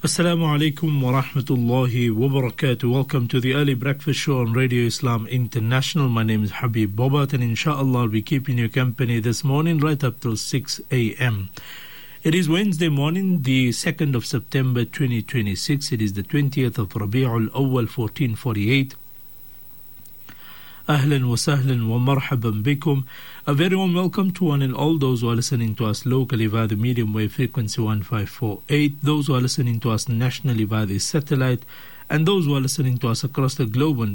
Assalamu alaikum wa rahmatullahi wa barakatuh. Welcome to the Early Breakfast Show on Radio Islam International. My name is Habib Bobat, and inshallah I'll be keeping you company this morning right up till 6 a.m. It is Wednesday morning, the 2nd of September 2026. It is the 20th of Rabi'ul Awwal 1448. Ahlan wa sahlan wa marhaban bikum. A very warm welcome to one and all those who are listening to us locally via the medium wave frequency 1548, those who are listening to us nationally via the satellite, and those who are listening to us across the globe on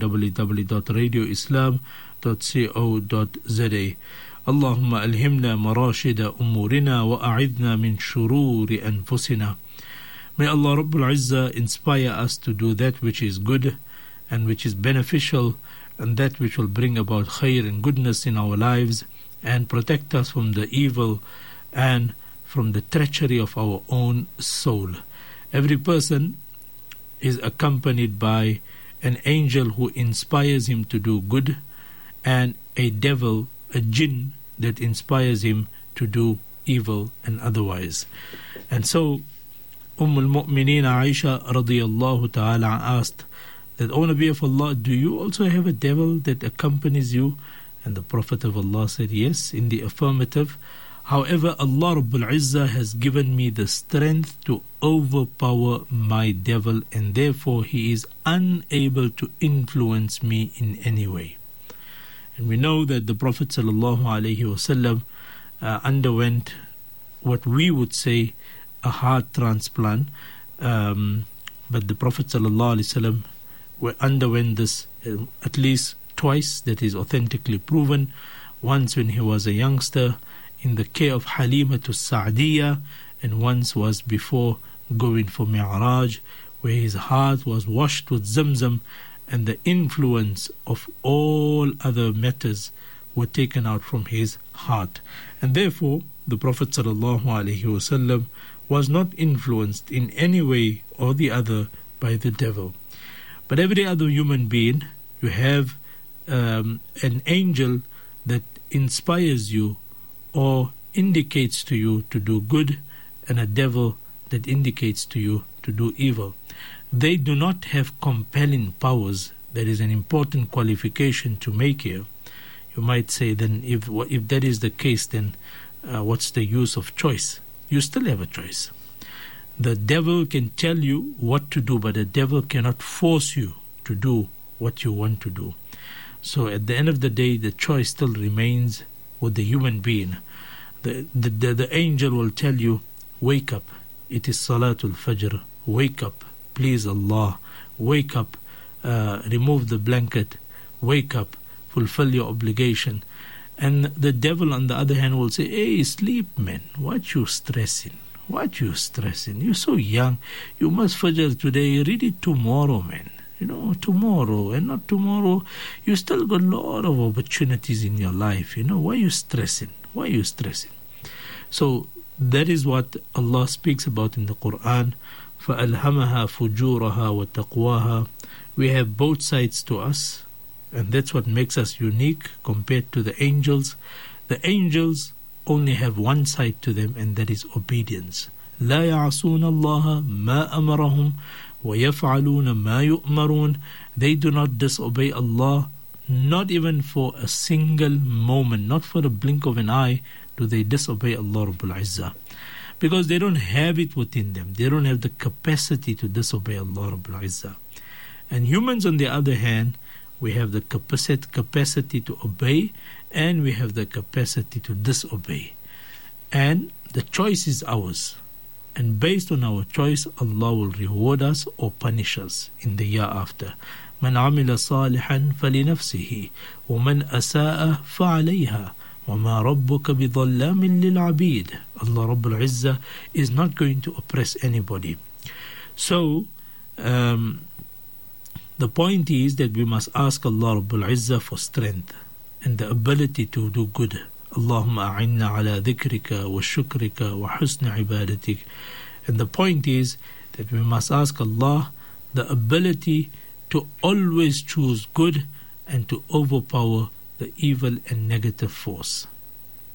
www.radioislam.co.za. Allahumma alhimna marashida umurina wa a'idna min shururi anfusina. May Allah Rabbul Izzah inspire us to do that which is good and which is beneficial, and that which will bring about khair and goodness in our lives, and protect us from the evil and from the treachery of our own soul. Every person is accompanied by an angel who inspires him to do good, and a devil, a jinn, that inspires him to do evil and otherwise. And so al-Mu'mineen Aisha radiyallahu ta'ala asked that, O Nabi of Allah, do you also have a devil that accompanies you? And the Prophet of Allah said, yes, in the affirmative. However, Allah Rabbul Izzah has given me the strength to overpower my devil, and therefore he is unable to influence me in any way. And we know that the Prophet sallallahu alaihi wasallam underwent what we would say a heart transplant, but the Prophet sallallahu alaihi wasallam underwent this at least twice. That is authentically proven. Once when he was a youngster in the care of Halimatu Sa'diyah, and once was before going for Mi'raj, where his heart was washed with Zamzam, and the influence of all other matters were taken out from his heart. And therefore the Prophet ﷺ was not influenced in any way or the other by the devil. But every other human being, you have an angel that inspires you or indicates to you to do good, and a devil that indicates to you to do evil. They do not have compelling powers. That is an important qualification to make here. You might say, then if that is the case, then what's the use of choice? You still have a choice. The devil can tell you what to do, but the devil cannot force you to do what you want to do. So at the end of the day, the choice still remains with the human being. The angel will tell you, wake up, it is Salatul Fajr, wake up, please Allah, wake up, remove the blanket, wake up, fulfill your obligation. And the devil on the other hand will say, hey, sleep man, what you stressing? What you stressing? You're so young. You must Fajr today. Read it tomorrow, man. Tomorrow and not tomorrow. You still got a lot of opportunities in your life. Why are you stressing? Why are you stressing? So that is what Allah speaks about in the Quran. فَأَلْهَمَهَا فُجُورَهَا وَتَقْوَاهَا. We have both sides to us, and that's what makes us unique compared to the angels. The angels only have one side to them, and that is obedience. لا يعصون الله ما أمرهم ويفعلون ما يؤمرون. They do not disobey Allah, not even for a single moment, not for a blink of an eye do they disobey Allah Rabbul Izzah, because they don't have it within them. They don't have the capacity to disobey Allah Rabbul Izzah. And humans on the other hand, we have the capacity to obey, and we have the capacity to disobey. And the choice is ours. And based on our choice, Allah will reward us or punish us in the year after. مَنْ عَمِلَ صَالِحًا فَلِنَفْسِهِ وَمَنْ أَسَاءَ فَعَلَيْهَا وَمَا رَبُّكَ بِظَلَّامٍ لِلْعَبِيدِ. Allah Rabbul Izzah is not going to oppress anybody. So, the point is that we must ask Allah Rabbul Izzah for strength and the ability to do good. Allahumma a'inna ala dhikrika wa shukrika wa husni ibadatik. And the point is that we must ask Allah the ability to always choose good and to overpower the evil and negative force.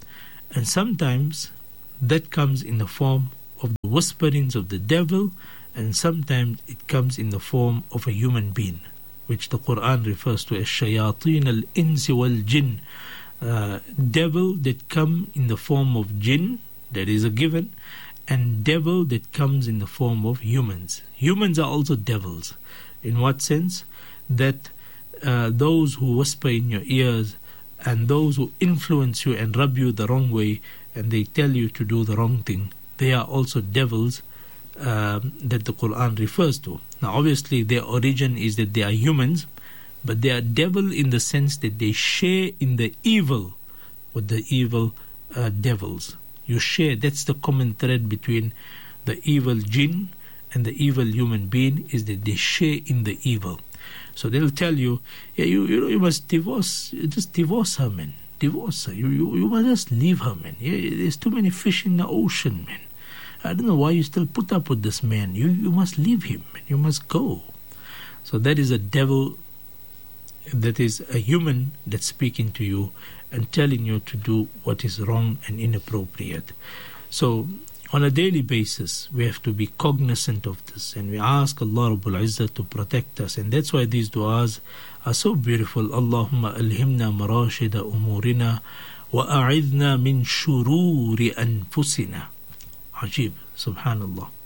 And sometimes that comes in the form of the whisperings of the devil, and sometimes it comes in the form of a human being, which the Quran refers to as shayateen al-insi wal-jinn, devil that come in the form of jinn, that is a given, and devil that comes in the form of humans. Humans are also devils. In what sense? That those who whisper in your ears and those who influence you and rub you the wrong way and they tell you to do the wrong thing, they are also devils that the Quran refers to. Now obviously their origin is that they are humans, but they are devil in the sense that they share in the evil with the evil devils. You share, that's the common thread between the evil jinn and the evil human being, is that they share in the evil. So they'll tell you, yeah, you must just divorce her, man. Divorce her. You must just leave her, man. There's too many fish in the ocean, man. I don't know why you still put up with this man. You must leave him, man. You must go. So that is a devil, that is a human that's speaking to you and telling you to do what is wrong and inappropriate. So on a daily basis, we have to be cognizant of this, and we ask Allah Rabbul Izzah to protect us. And that's why these du'as are so beautiful. Allahumma alhimna marashida umurina wa a'idna min shururi anfusina. Ajib, subhanallah.